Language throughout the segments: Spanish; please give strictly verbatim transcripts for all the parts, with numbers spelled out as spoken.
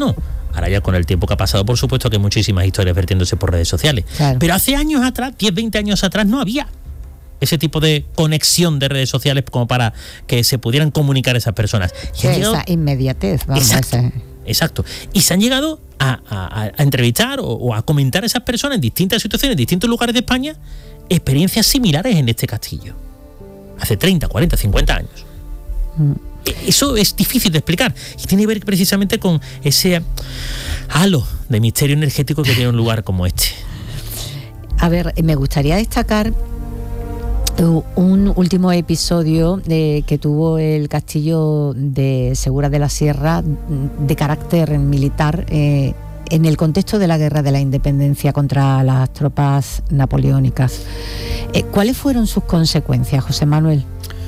no. Ahora ya con el tiempo que ha pasado, por supuesto que hay muchísimas historias vertiéndose por redes sociales. Claro. Pero hace años atrás, diez, veinte años atrás, no había ese tipo de conexión de redes sociales como para que se pudieran comunicar esas personas. Sí, llegado, esa inmediatez, vamos. Exacto, ese. exacto. Y se han llegado a, a, a entrevistar o, o a comentar a esas personas en distintas situaciones, en distintos lugares de España, experiencias similares en este castillo. Hace treinta, cuarenta, cincuenta años. Mm. Eso es difícil de explicar y tiene que ver precisamente con ese halo de misterio energético que tiene un lugar como este. A ver, me gustaría destacar un último episodio de, que tuvo el castillo de Segura de la Sierra de carácter militar eh, en el contexto de la Guerra de la Independencia contra las tropas napoleónicas. Eh, ¿Cuáles fueron sus consecuencias, José Manuel?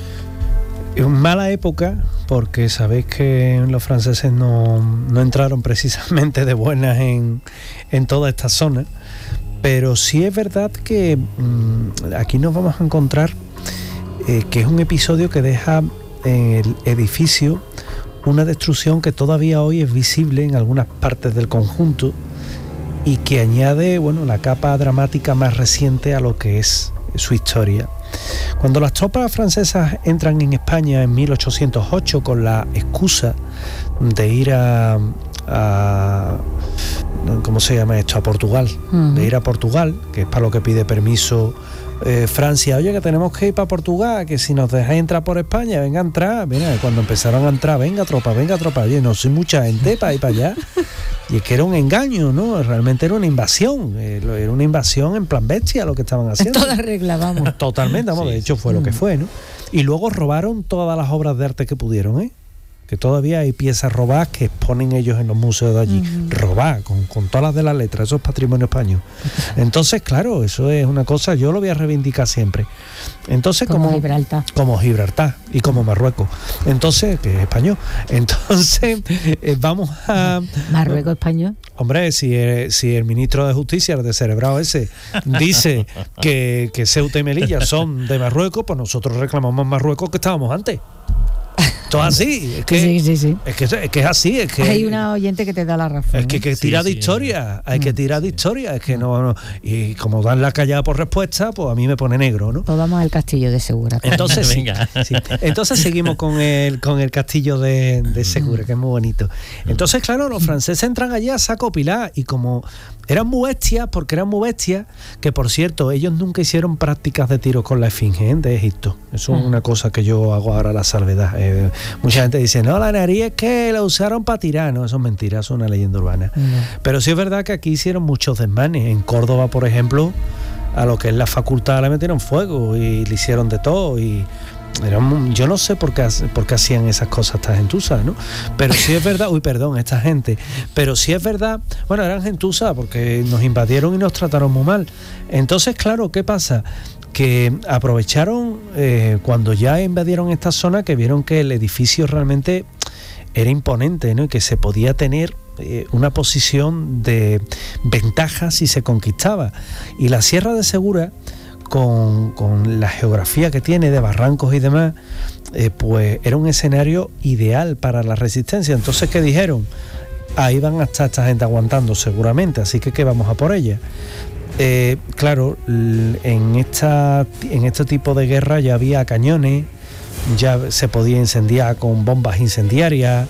En mala época, porque sabéis que los franceses no, no entraron precisamente de buenas en, en toda esta zona, pero sí es verdad que mmm, aquí nos vamos a encontrar eh, que es un episodio que deja en el edificio una destrucción que todavía hoy es visible en algunas partes del conjunto y que añade, bueno, la capa dramática más reciente a lo que es su historia. Cuando las tropas francesas entran en España en mil ochocientos ocho con la excusa de ir a, a ¿cómo se llama esto? A Portugal, uh-huh. de ir a Portugal, que es para lo que pide permiso eh, Francia. Oye, que tenemos que ir para Portugal, que si nos dejáis entrar por España, venga a entrar. Mira, cuando empezaron a entrar, venga tropa, venga tropa. Oye, no soy mucha gente para ir para allá. Y es que era un engaño, ¿no? Realmente era una invasión, era una invasión en plan bestia lo que estaban haciendo. Toda regla, vamos. Totalmente, vamos, sí, de hecho fue sí. lo que fue, ¿no? Y luego robaron todas las obras de arte que pudieron, ¿eh? Que todavía hay piezas robadas que exponen ellos en los museos de allí. Uh-huh. Robadas, con, con todas las de las letras, eso es patrimonio español. Entonces, claro, eso es una cosa, yo lo voy a reivindicar siempre. Entonces, como, como Gibraltar. Como Gibraltar y como Marruecos. Entonces, que es español. Entonces, eh, vamos a... ¿Marruecos español? Hombre, si el, si el ministro de Justicia, el descerebrado ese, dice que, que Ceuta y Melilla son de Marruecos, pues nosotros reclamamos Marruecos que estábamos antes. Todo así, es que, sí, sí, sí. Es, que, es que es así, es que hay una oyente que te da la razón. Es que, que tira sí, de sí, historia, sí. hay que tirar de historia, es que no, no, y como dan la callada por respuesta, pues a mí me pone negro, ¿no? Pues vamos al castillo de Segura. Entonces, sí, sí. Entonces seguimos con el con el castillo de, de Segura, que es muy bonito. Entonces, claro, los franceses entran allí a saco pilar y como eran muy bestias, porque eran muy bestias, que por cierto, ellos nunca hicieron prácticas de tiro con la esfinge, ¿eh? De Egipto. Eso es una cosa que yo hago ahora a la salvedad. Eh, mucha gente dice, no, la nariz es que la usaron para tirar. No, eso es mentira, eso es una leyenda urbana. Uh-huh. Pero sí es verdad que aquí hicieron muchos desmanes. En Córdoba, por ejemplo, a lo que es la facultad le metieron fuego y le hicieron de todo y... Eran, yo no sé por qué, por qué hacían esas cosas estas gentuzas, ¿no? Pero sí es verdad, uy, perdón, esta gente, pero sí es verdad, bueno, eran gentuzas porque nos invadieron y nos trataron muy mal. Entonces, claro, ¿qué pasa? Que aprovecharon eh, cuando ya invadieron esta zona, que vieron que el edificio realmente era imponente, ¿no? Y que se podía tener eh, una posición de ventaja si se conquistaba. Y la Sierra de Segura, Con, con la geografía que tiene de barrancos y demás, eh, pues era un escenario ideal para la resistencia. Entonces, ¿qué dijeron? Ahí van a estar esta gente aguantando seguramente, así que ¿qué vamos a por ella? Eh, claro, en, esta, en este tipo de guerra ya había cañones, ya se podía incendiar con bombas incendiarias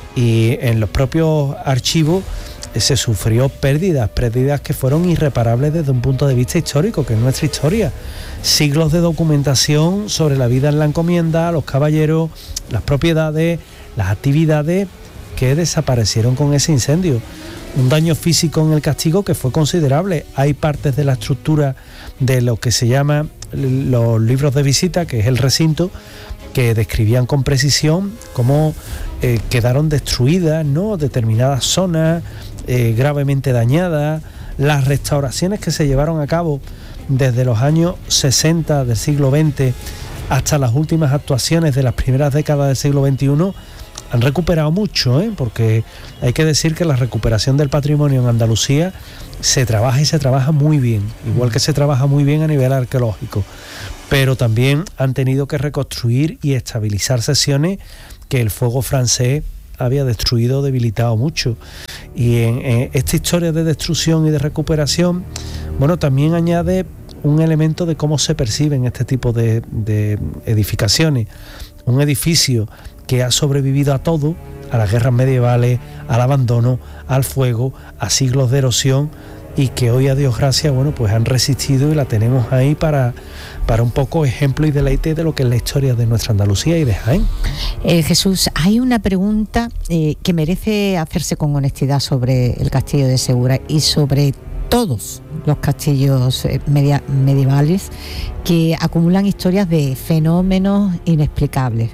y en los propios archivos se sufrió pérdidas, pérdidas que fueron irreparables desde un punto de vista histórico, que es nuestra historia. Siglos de documentación sobre la vida en la encomienda, los caballeros, las propiedades, las actividades que desaparecieron con ese incendio. Un daño físico en el castigo que fue considerable. Hay partes de la estructura de lo que se llama los libros de visita, que es el recinto, que describían con precisión cómo eh, quedaron destruidas, ¿no?, determinadas zonas eh, gravemente dañadas, las restauraciones que se llevaron a cabo desde los años sesenta del siglo veinte hasta las últimas actuaciones de las primeras décadas del siglo veintiuno han recuperado mucho, ¿eh? Porque hay que decir que la recuperación del patrimonio en Andalucía se trabaja y se trabaja muy bien, igual que se trabaja muy bien a nivel arqueológico, pero también han tenido que reconstruir y estabilizar secciones que el fuego francés había destruido, debilitado mucho. Y en, en esta historia de destrucción y de recuperación, bueno, también añade un elemento de cómo se perciben este tipo de, de edificaciones. Un edificio que ha sobrevivido a todo, a las guerras medievales, al abandono, al fuego, a siglos de erosión, y que hoy, a Dios gracias, bueno, pues han resistido y la tenemos ahí para, para un poco ejemplo y deleite de lo que es la historia de nuestra Andalucía y de Jaén. Eh, Jesús, hay una pregunta eh, que merece hacerse con honestidad sobre el castillo de Segura y sobre todos los castillos eh, media, medievales que acumulan historias de fenómenos inexplicables.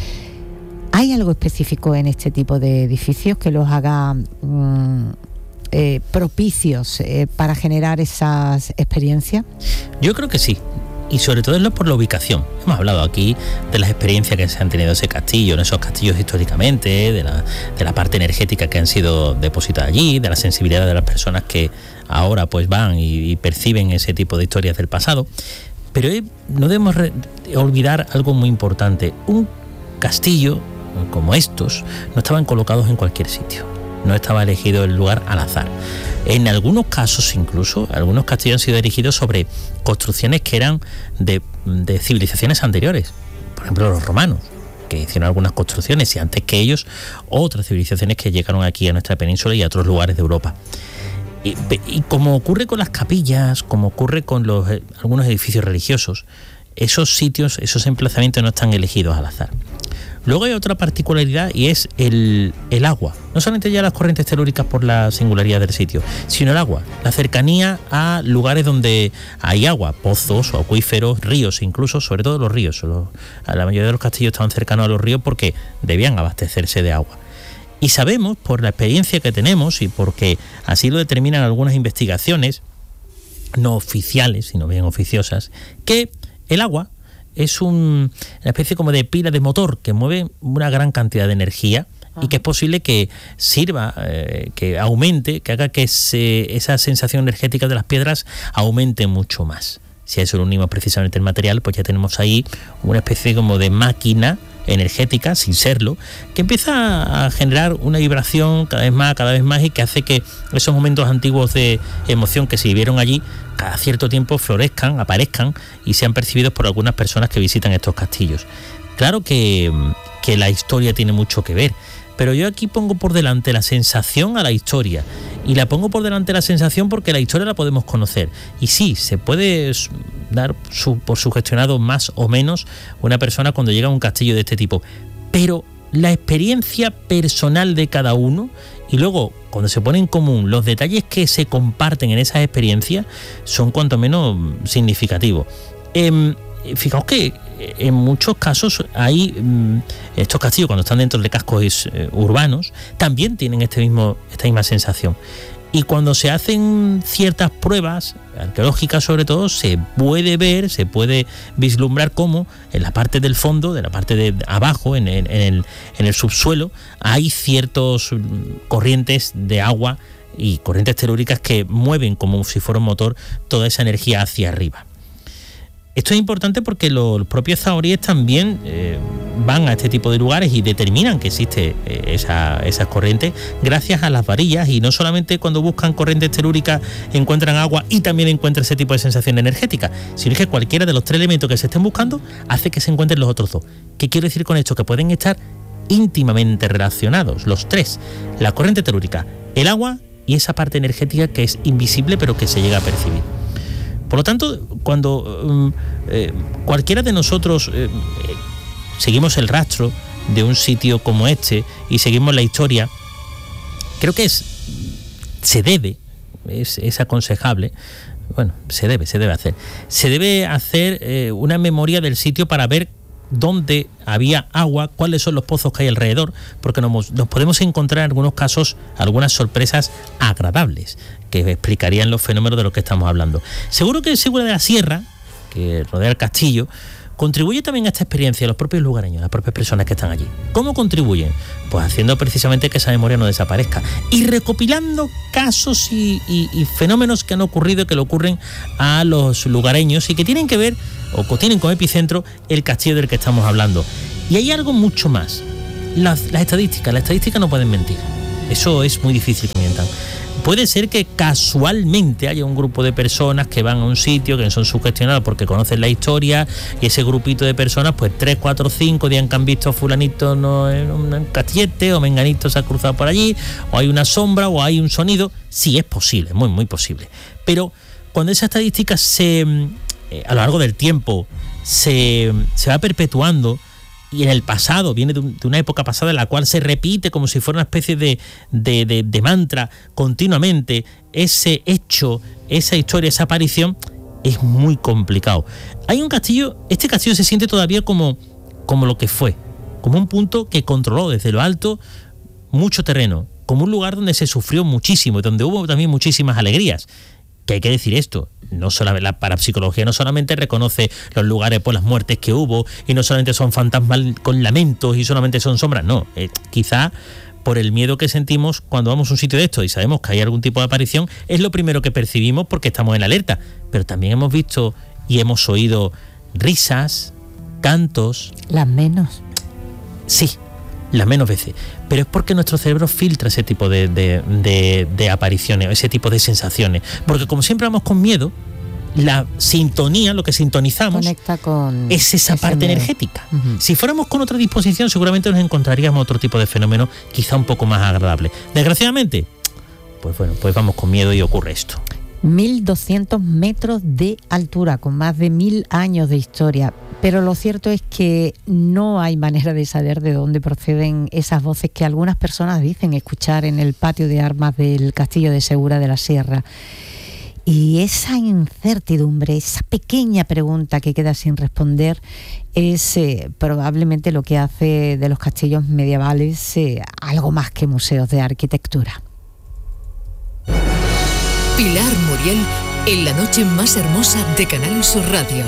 ¿Hay algo específico en este tipo de edificios que los haga mmm, eh, propicios eh, para generar esas experiencias? Yo creo que sí. Y sobre todo es por la ubicación. Hemos hablado aquí de las experiencias que se han tenido en ese castillo, en esos castillos históricamente, de la, de la parte energética que han sido depositadas allí, de la sensibilidad de las personas que ahora pues van y, y perciben ese tipo de historias del pasado. Pero eh, no debemos re- olvidar algo muy importante. Un castillo como estos no estaban colocados en cualquier sitio. No estaba elegido el lugar al azar. En algunos casos, incluso, algunos castillos han sido erigidos sobre construcciones que eran de, de civilizaciones anteriores. Por ejemplo, los romanos, que hicieron algunas construcciones, y antes que ellos, otras civilizaciones que llegaron aquí a nuestra península y a otros lugares de Europa. Y, y como ocurre con las capillas, como ocurre con los, eh, algunos edificios religiosos, esos sitios, esos emplazamientos no están elegidos al azar. Luego hay otra particularidad y es el, el agua. No solamente ya las corrientes telúricas por la singularidad del sitio, sino el agua. La cercanía a lugares donde hay agua, pozos o acuíferos, ríos incluso, sobre todo los ríos. Los, la mayoría de los castillos estaban cercanos a los ríos porque debían abastecerse de agua. Y sabemos, por la experiencia que tenemos y porque así lo determinan algunas investigaciones, no oficiales, sino bien oficiosas, que el agua es un, una especie como de pila de motor que mueve una gran cantidad de energía. Ajá. Y que es posible que sirva, eh, que aumente, que haga que se, esa sensación energética de las piedras aumente mucho más. Si a eso le unimos precisamente el material, pues ya tenemos ahí una especie como de máquina energética, sin serlo, que empieza a generar una vibración cada vez más, cada vez más, y que hace que esos momentos antiguos de emoción que se vivieron allí, cada cierto tiempo florezcan, aparezcan y sean percibidos por algunas personas que visitan estos castillos. Claro que, que la historia tiene mucho que ver, pero yo aquí pongo por delante la sensación a la historia, y la pongo por delante la sensación porque la historia la podemos conocer, y sí, se puede dar su, por sugestionado más o menos una persona cuando llega a un castillo de este tipo, pero la experiencia personal de cada uno, y luego cuando se pone en común los detalles que se comparten en esas experiencias, son cuanto menos significativos. Eh, Fijaos que en muchos casos hay mmm, estos castillos, cuando están dentro de cascos eh, urbanos, también tienen este mismo, esta misma sensación. Y cuando se hacen ciertas pruebas arqueológicas, sobre todo, se puede ver, se puede vislumbrar cómo en la parte del fondo, de la parte de abajo, en el, en el, en el subsuelo, hay ciertos corrientes de agua y corrientes telúricas que mueven como si fuera un motor toda esa energía hacia arriba. Esto es importante porque los propios zahoríes también eh, van a este tipo de lugares y determinan que existe eh, esa, esas corrientes gracias a las varillas, y no solamente cuando buscan corrientes telúricas encuentran agua y también encuentran ese tipo de sensación energética, sino que cualquiera de los tres elementos que se estén buscando hace que se encuentren los otros dos. ¿Qué quiero decir con esto? Que pueden estar íntimamente relacionados los tres: la corriente telúrica, el agua y esa parte energética que es invisible pero que se llega a percibir. Por lo tanto, cuando um, eh, cualquiera de nosotros eh, eh, seguimos el rastro de un sitio como este y seguimos la historia, creo que es se debe, es, es aconsejable, bueno, se debe, se debe hacer, se debe hacer eh, una memoria del sitio para ver dónde había agua, cuáles son los pozos que hay alrededor, porque nos, nos podemos encontrar en algunos casos algunas sorpresas agradables que explicarían los fenómenos de los que estamos hablando. Seguro que el Segura de la Sierra, que rodea el castillo, contribuye también a esta experiencia, los propios lugareños, las propias personas que están allí. ¿Cómo contribuyen? Pues haciendo precisamente que esa memoria no desaparezca y recopilando casos y, y, y fenómenos que han ocurrido y que le ocurren a los lugareños y que tienen que ver o que tienen como epicentro el castillo del que estamos hablando. Y hay algo mucho más. Las, las estadísticas, las estadísticas no pueden mentir. Eso es muy difícil que mientan. Puede ser que casualmente haya un grupo de personas que van a un sitio, que son sugestionados porque conocen la historia, y ese grupito de personas, pues tres, cuatro, cinco días que han visto a fulanito no, en un castillete, o menganito se ha cruzado por allí, o hay una sombra, o hay un sonido. Sí, es posible, muy, muy posible. Pero cuando esa estadística se, eh, a lo largo del tiempo se, se va perpetuando, y en el pasado, viene de, un, de una época pasada en la cual se repite como si fuera una especie de, de, de, de mantra continuamente, ese hecho, esa historia, esa aparición, es muy complicado. Hay un castillo, este castillo se siente todavía como, como lo que fue, como un punto que controló desde lo alto mucho terreno, como un lugar donde se sufrió muchísimo y donde hubo también muchísimas alegrías. Que hay que decir esto, no solamente la parapsicología no solamente reconoce los lugares por las muertes que hubo, y no solamente son fantasmas con lamentos y solamente son sombras, no, eh, quizá por el miedo que sentimos cuando vamos a un sitio de esto y sabemos que hay algún tipo de aparición, es lo primero que percibimos porque estamos en alerta, pero también hemos visto y hemos oído risas, cantos. Las menos. Sí, las menos veces, pero es porque nuestro cerebro filtra ese tipo de, de, de, de apariciones, ese tipo de sensaciones, porque como siempre vamos con miedo, la sintonía, lo que sintonizamos, conecta con es esa parte miedo energética. Uh-huh. Si fuéramos con otra disposición, seguramente nos encontraríamos otro tipo de fenómeno quizá un poco más agradable. Desgraciadamente, pues bueno, pues vamos con miedo y ocurre esto. mil doscientos metros de altura, con más de mil años de historia. Pero lo cierto es que no hay manera de saber de dónde proceden esas voces que algunas personas dicen escuchar en el patio de armas del Castillo de Segura de la Sierra. Y esa incertidumbre, esa pequeña pregunta que queda sin responder, es eh, probablemente lo que hace de los castillos medievales eh, algo más que museos de arquitectura. Pilar Muriel en la noche más hermosa de Canal Sur Radio.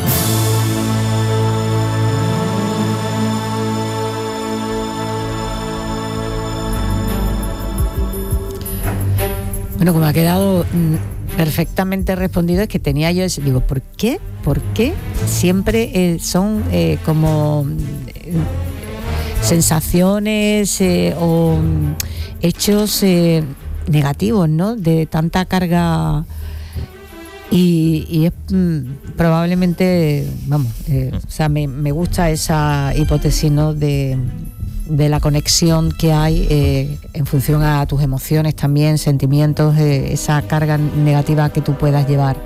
Bueno, como ha quedado perfectamente respondido, es que tenía yo ese, digo, ¿por qué? ¿Por qué siempre eh, son eh, como eh, sensaciones eh, o hechos eh, negativos, ¿no? De tanta carga. Y, y es mm, probablemente, vamos, eh, o sea, me, me gusta esa hipótesis, ¿no? De, de la conexión que hay eh, en función a tus emociones también, sentimientos, eh, esa carga negativa que tú puedas llevar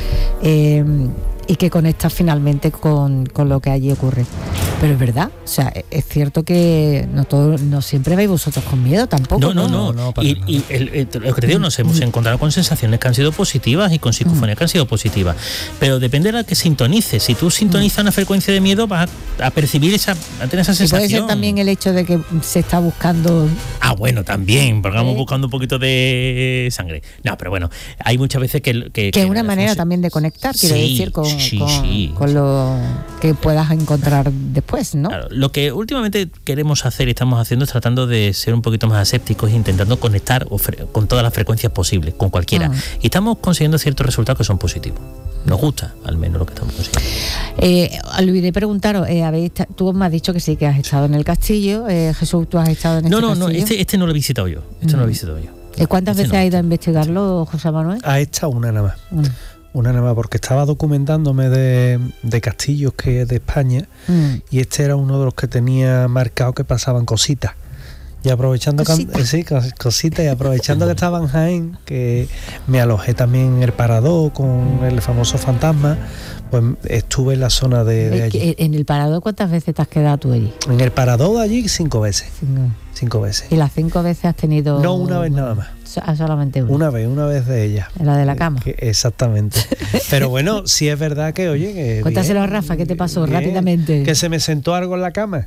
eh, y que conectas finalmente con, con lo que allí ocurre. Pero es verdad, o sea, es cierto que no todo, no siempre vais vosotros con miedo tampoco. No, no, no. no, no y y el, el, lo que te digo, nos hemos encontrado con sensaciones que han sido positivas y con psicofonías que han sido positivas. Pero depende de la que sintonices. Si tú sintonizas una frecuencia de miedo, vas a, a percibir esa, a tener esa sensación. Y puede ser también el hecho de que se está buscando. Ah, bueno, también, porque vamos ¿Eh? buscando un poquito de sangre. No, pero bueno, hay muchas veces que. Que, que es una manera función. también de conectar, quiero sí, decir, con, sí, con, sí, con sí. lo que puedas encontrar después. ¿No? Claro, lo que últimamente queremos hacer y estamos haciendo es tratando de ser un poquito más asépticos, intentando conectar con todas las frecuencias posibles, con cualquiera. Uh-huh. Y estamos consiguiendo ciertos resultados que son positivos. Nos gusta, al menos, lo que estamos consiguiendo. Eh, olvidé preguntaros, eh, ¿habéis tú me has dicho que sí, que has estado en el castillo. Eh, Jesús, ¿tú has estado en no, este no, castillo? No, este, este no lo he visitado yo. Este uh-huh. no lo he visitado yo. ¿Y cuántas este veces no. has ido a investigarlo, José Manuel? Ha estado una nada más. Uh-huh. Una nada más, porque estaba documentándome de, de castillos que de España mm. y este era uno de los que tenía marcado que pasaban cositas. Y aprovechando cositas, can, sí, cositas y aprovechando que estaba en Jaén, que me alojé también en el Parador con el famoso fantasma, pues estuve en la zona de, de allí. ¿En el Parador cuántas veces te has quedado tú allí? En el Parador de allí cinco veces. Cinco. Cinco veces. ¿Y las cinco veces has tenido...? No, una vez nada más. Ah, solamente una. Una vez, una vez de ella. La de la cama. Que, exactamente. Pero bueno, sí es verdad que, oye, que... Cuéntaselo bien, a Rafa, ¿qué te pasó? Bien, rápidamente. Que se me sentó algo en la cama.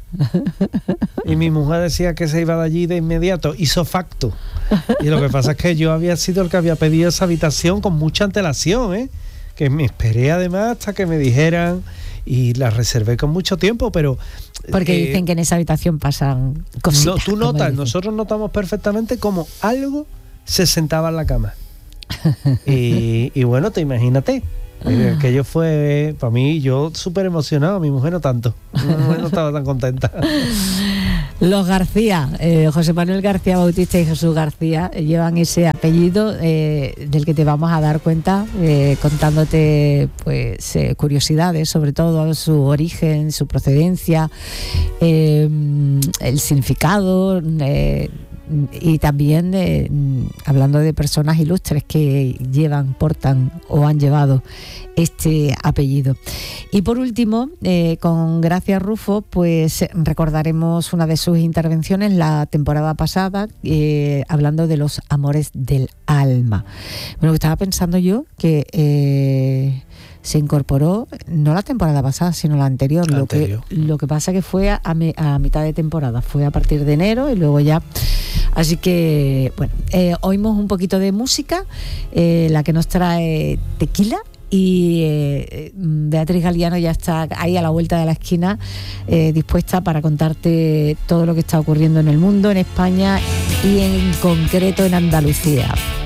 Y mi mujer decía que se iba de allí de inmediato. Hizo facto. Y lo que pasa es que yo había sido el que había pedido esa habitación con mucha antelación, ¿eh? Que me esperé además hasta que me dijeran y la reservé con mucho tiempo, pero... Porque eh, dicen que en esa habitación pasan cositas. No, tú notas, nosotros notamos perfectamente como algo se sentaba en la cama. y, y bueno, te imagínate. Ah. Aquello fue, para mí, yo súper emocionado, mi mujer no tanto. Mi mujer no estaba tan contenta. Los García, eh, José Manuel García Bautista y Jesús García llevan ese apellido eh, del que te vamos a dar cuenta eh, contándote pues eh, curiosidades, sobre todo su origen, su procedencia, eh, el significado eh, y también eh, hablando de personas ilustres que llevan, portan o han llevado este apellido. Y por último, eh, con Gracia Rufo, pues recordaremos una de sus intervenciones la temporada pasada, eh, hablando de los amores del alma. Bueno, estaba pensando yo que eh, se incorporó, no la temporada pasada, sino la anterior. La lo, anterior. Que, lo que pasa que fue a, a mitad de temporada, fue a partir de enero y luego ya... Así que, bueno, eh, oímos un poquito de música, eh, la que nos trae Tequila, y eh, Beatriz Galiano ya está ahí a la vuelta de la esquina, eh, dispuesta para contarte todo lo que está ocurriendo en el mundo, en España y en concreto en Andalucía.